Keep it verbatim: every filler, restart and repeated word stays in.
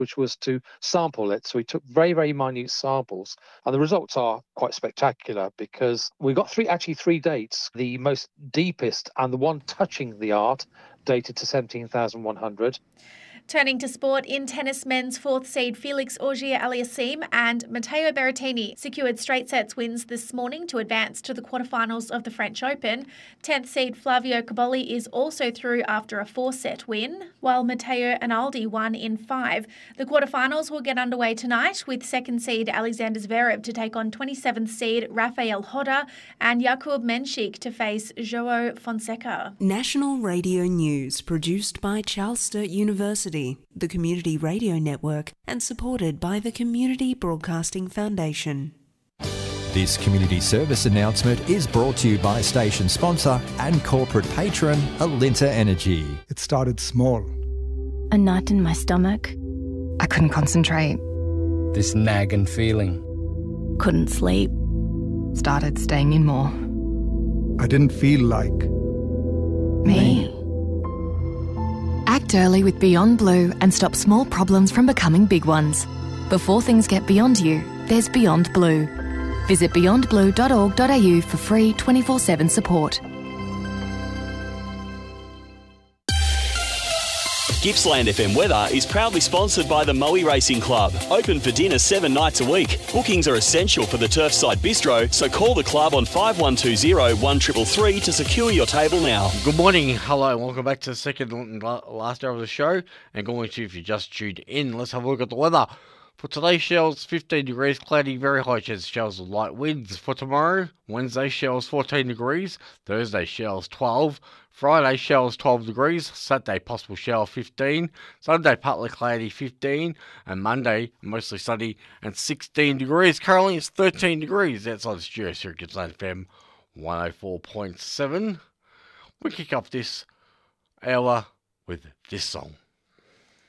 which was to sample it. So we took very, very minute samples, and the results are quite spectacular because we got three, actually three dates. The most deepest and the one touching the art dated to seventeen thousand one hundred. Turning to sport, in tennis, men's fourth seed Felix Auger-Aliassime and Matteo Berrettini secured straight sets wins this morning to advance to the quarterfinals of the French Open. tenth seed Flavio Cobolli is also through after a four-set win, while Matteo Analdi won in five. The quarterfinals will get underway tonight with second seed Alexander Zverev to take on twenty-seventh seed Rafael Hodder and Jakub Menchik to face Joao Fonseca. National Radio News, produced by Charles Sturt University, the Community Radio Network, and supported by the Community Broadcasting Foundation. This community service announcement is brought to you by station sponsor and corporate patron Alinta Energy. It started small. A knot in my stomach. I couldn't concentrate. This nagging feeling. Couldn't sleep. Started staying in more. I didn't feel like... Me. Act early with Beyond Blue and stop small problems from becoming big ones. Before things get beyond you, there's Beyond Blue. Visit beyond blue dot org dot a u for free twenty-four seven support. Gippsland F M Weather is proudly sponsored by the Moe Racing Club. Open for dinner seven nights a week. Bookings are essential for the Turfside Bistro, so call the club on five one two zero, one three three three to secure your table now. Good morning, hello, and welcome back to the second and last hour of the show. And going to, if you just tuned in, let's have a look at the weather. For today, showers fifteen degrees, cloudy, very high chance of showers with light winds. For tomorrow, Wednesday, showers fourteen degrees, Thursday, showers twelve, Friday, showers twelve degrees, Saturday, possible shower fifteen, Sunday, partly cloudy fifteen, and Monday, mostly sunny and sixteen degrees. Currently, it's thirteen degrees outside the studio here at Gippsland F M one oh four point seven. We kick off this hour with this song.